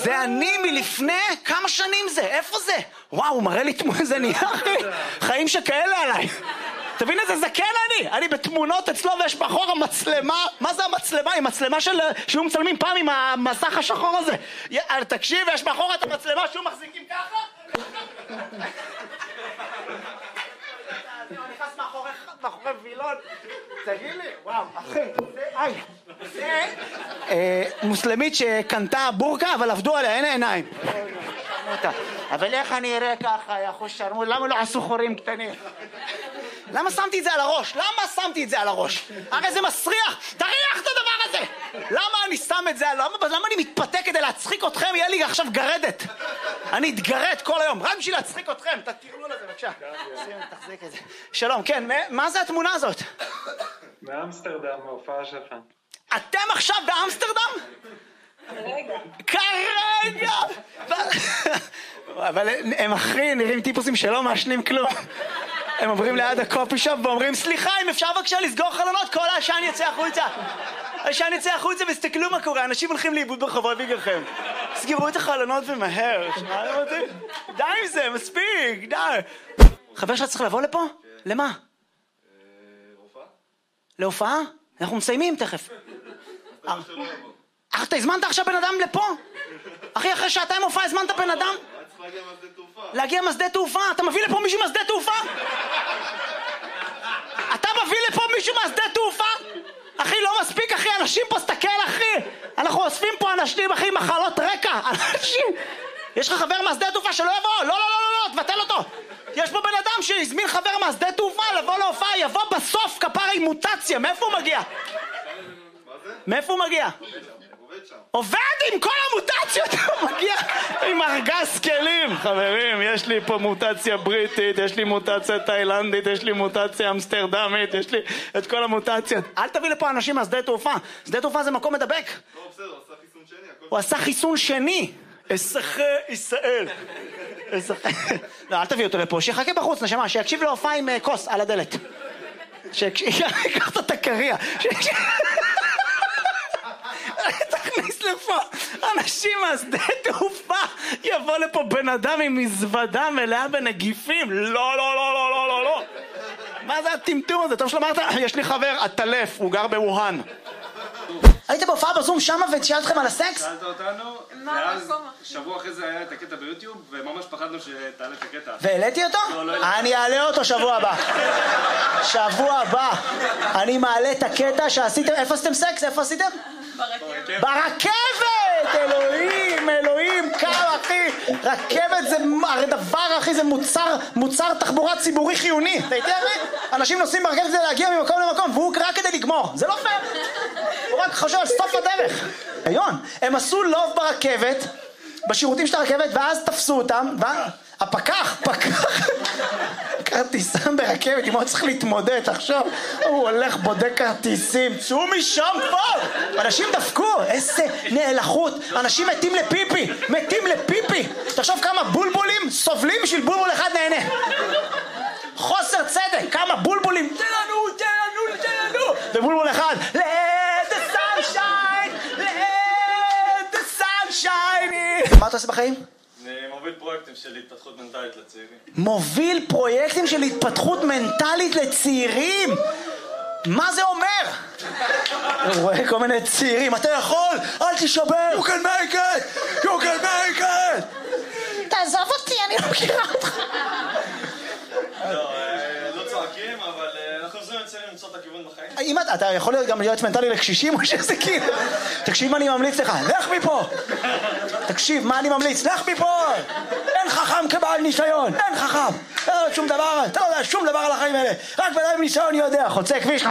זה אני מלפני כמה שנים זה, איפה זה? וואו, הוא מראה לי תמונה, זה נהיה אחי, חיים שכאלה עליי. תבין איזה זקן אני בתמונות אצלו ויש מאחורה מצלמה. מה זה המצלמה? היא מצלמה שהוא מצלמים פעם עם המסך השחור הזה. תקשיב, יש מאחורה את המצלמה שהוא מחזיקים ככה. הוא נכנס מאחורי וילון. תגיד לי, וואו, אחי, זה מוסלמית שקנתה בורקה אבל עבדו עליה, אין עיניים. אבל איך אני אראה ככה, יא אחוז שרמוט? למה לא עשו חורים קטנים? למה שמתי את זה על הראש? למה שמתי את זה על הראש? הרי זה מסריח! תריח את הדבר הזה! למה אני שם את זה? למה אני מתפתה כדי להצחיק אתכם? יהיה לי עכשיו גרדת. אני אתגרד כל היום, רק בשביל להצחיק אתכם. תתירו לזה, בבקשה. תחזיק את זה. שלום, כן, מה זה התמונה הזאת? באמסטרדם, ההופעה שלך. אתם עכשיו באמסטרדם? כרגע! אבל הם אחי, נראים טיפוסים שלא מעשנים כלום. הם עוברים ליד הקופי שופ ואומרים, סליחה, אם אפשר בבקשה לסגור חלונות, כל העשן יצא החוצה. העשן יצא החוצה וסתכלו מה קורה, אנשים הולכים לאיבוד ברחובות בגללכם. סגרו את החלונות ומהר. די עם זה, מספיק, די. חבר שלך צריך לבוא לפה? למה? הופעה? להופעה? אנחנו מסיימים תכף. אתה הזמנת עכשיו בן אדם לפה? אחי, אחרי שעתיים הופעה הזמנת בן אדם? להגיע משדה תעופה? אתה מביא לפה מישהו משדה תעופה? אתה מביא לפה מישהו משדה תעופה? אחי, לא מספיק, אחי, אנשים פה, סתכל, אחי. אנחנו אוספים פה אנשים, אחי, מחלות רקע. אנשים. יש לך חבר משדה תעופה שלא יבוא? לא, לא, לא, לא, תבטל אותו. יש פה בן אדם שהזמין חבר משדה תעופה לבוא להופעה, יבוא בסוף כפרה עם מוטציה. מאיפה הוא מגיע? מאיפה הוא מגיע? עובד עם כל המוטציות, הוא מגיע עם ארגז כלים. חברים, יש לי פה מוטציה בריטית, יש לי מוטציה תאילנדית, יש לי מוטציה אמסטרדמית, יש לי את כל המוטציות. אל תביא לפה אנשים מהשדה תעופה. שדה תעופה זה מקום מדבק. לא, בסדר, הוא עשה חיסון שני. הוא עשה חיסון שני. אסחי ישראל. לא, אל תביא אותו לפה, שיחכה בחוץ, נשמה, שיקשיב להופעה עם כוס על הדלת. שיקח את התקריה. תכניס לפה אנשים מהשדה תעופה, יבוא לפה בן אדם עם מזוודה מלאה בנגיפים. לא, לא, לא, לא, לא, לא, לא. מה זה הטמטום הזה? טוב שלמרת, יש לי חבר, הטלף, הוא גר בווהאן. היית בהופעה בזום שמה ושאלת לכם על הסקס? שאלת אותנו, ואז שבוע אחרי זה היה את הקטע ביוטיוב, וממש פחדנו שתעלה את הקטע. והעליתי אותו? אני אעלה אותו שבוע הבא. שבוע הבא. אני מעלה את הקטע שעשיתם, איפה עשיתם סקס? איפה עשיתם? ברכבת! אלוהים, אלוהים, כמה אחי. רכבת זה דבר אחי, זה מוצר תחבורה ציבורי חיוני. אתה יודע מה? אנשים נוסעים ברכבת כדי להגיע ממקום למקום, והוא רק כדי לגמור. זה לא פייר. הוא רק חושב על סוף הדרך. היום, הם עשו לוב ברכבת, בשירותים של הרכבת, ואז תפסו אותם, הפקח, כרטיסם ברכבת, אם הוא צריך להתמודד, עכשיו הוא הולך בודק כרטיסים, צאו משם כבר! אנשים דפקו, איזה נאלחות, אנשים מתים לפיפי, מתים לפיפי. תחשוב כמה בולבולים סובלים בשביל בולבול אחד נהנה. חוסר צדק, כמה בולבולים, תן לנו, ובולבול אחד, let the sunshine, let the sunshine. מה אתה עושה בחיים? מוביל פרויקטים של התפתחות מנטלית לצעירים. מוביל פרויקטים של התפתחות מנטלית לצעירים? מה זה אומר? הוא רואה כל מיני צעירים, אתה יכול? אל תשבר! You can make it! You can make it! תעזוב אותי, אני לא מכירה אותך. לא צועקים, אבל אנחנו עוזרים לצעירים למצוא את הכיוון בחיים. אם אתה יכול להיות גם להיות מנטלי לקשישים או שזה כאילו? תקשיב מה אני ממליץ לך, לך מפה! תקשיב מה אני ממליץ, לך מפה! אין חכם כבעל ניסיון, אין חכם! אתה לא יודע שום דבר, אתה לא יודע שום דבר על החיים האלה, רק בן אדם ניסיון יודע, חוצה כביש.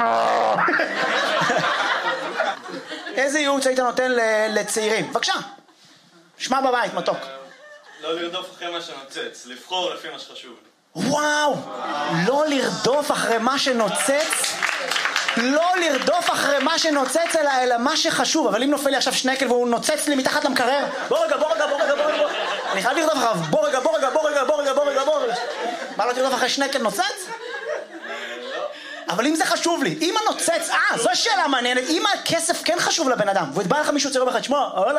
איזה ייעוץ היית נותן לצעירים? בבקשה, שמע בבית, מתוק. לא לרדוף אחרי מה שנוצץ, לבחור לפי מה שחשוב. וואו, לא לרדוף אחרי מה שנוצץ, לא לרדוף אחרי מה שנוצץ אלא מה שחשוב. אבל אם נופל לי עכשיו שנקל והוא נוצץ לי מתחת למקרר, בוא רגע, אני חייב לרדוף אחריו, בוא רגע. מה לא תרדוף אחרי שנקל נוצץ? אבל אם זה חשוב לי, אם הנוצץ, זו שאלה מעניינת, אם הכסף כן חשוב לבן אדם והוא יתבע לך מישהו צעיר ובחד, שמוע,